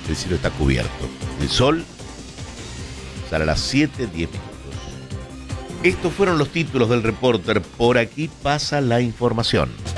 el cielo está cubierto. El sol sale a las 7:10. Estos fueron los títulos del Reporter. Por aquí pasa la información.